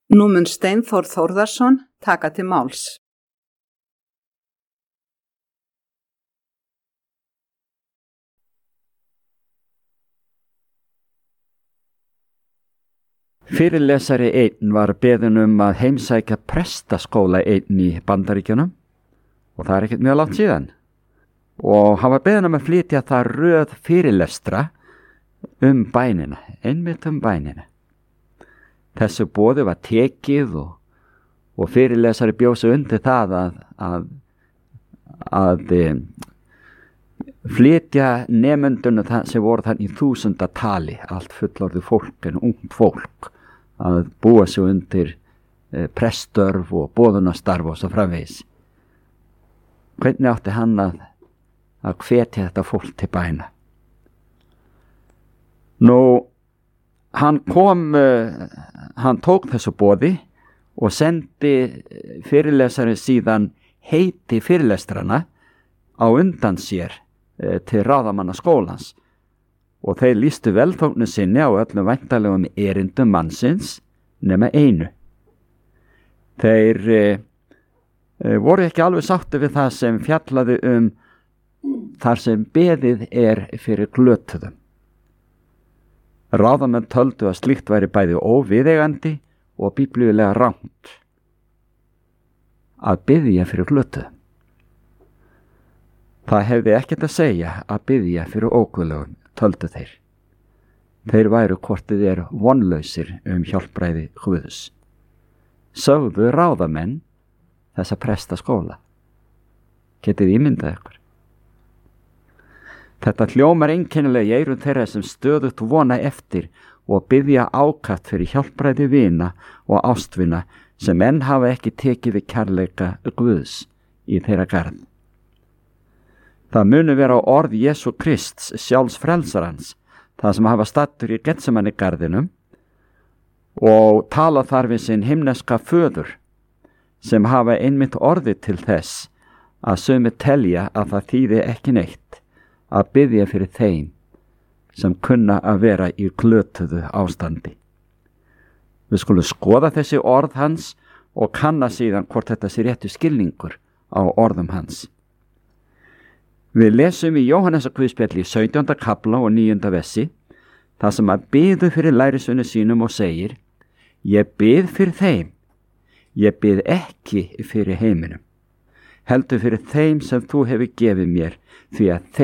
Nú mun Steinþór Þórðarson taka til máls. Fyrirlesari einn var beðinn að heimsækja prestaskóla einn í Bandaríkjunum og það ekkert mjög langt síðan. Og hann var beðinn að flytja það röð fyrirlestra bænina, einmitt bænina. Þessu boði var tekið og fyrirlesari bjó sig undir það að flytja nemendunum sem voru þannig í 1000-tali, allt fullorðið fólk en ungt fólk, að búa sig undir preststörf og boðunastarf og svo framvegis. Hvernig átti hann að hvetja þetta fólk til bæna? Nú, hann tók þessu boði og sendi fyrirlesari síðan heiti fyrirlestrana á undan sér til ráðamanna skólans og þeir lýstu velþóknun sinni á öllum væntanlegum erindum mannsins nema einu. Þeir voru ekki alveg sáttir við það sem fjallaði þar sem beðið fyrir glötuðum. Ráðamenn töldu að slíkt væri bæði óviðeigandi og biblíulega rangt að biðja fyrir glötuðum. Það hefði ekkert að segja að biðja fyrir óguðlegum, töldu þeir. Þeir væru hvort þið vonlausir hjálpræði Guðs. Sögðu ráðamenn þessa prestaskóla. Getið ímyndað ykkur? Þetta hljómar einkennilega í eyrum þeirra sem stöðugt vona eftir og biðja ákaft fyrir hjálpræði vina og ástvina sem enn hafa ekki tekið við kærleika Guðs í þeirra garð. Það munu vera orð Jesú Krists sjálfs frelsarans, það sem hafa stattur í Getsemani garðinum og tala þar við sinn himneska föður sem hafa einmitt orðið til þess að sumir telja að það þýði ekki neitt að biðja fyrir þeim sem kunna að vera í glötuðu ástandi. Við skulum skoða þessi orð hans og kanna síðan hvort þetta sé réttu skilningur á orðum hans. Við lesum í Jóhannesarguðspjalli 17. kafla og 9. versi það sem að biðu fyrir lærisveinum sínum og segir: Ég bið fyrir þeim, ég bið ekki fyrir heiminum, heldur fyrir þeim sem þú hefur gefið mér, því að þeim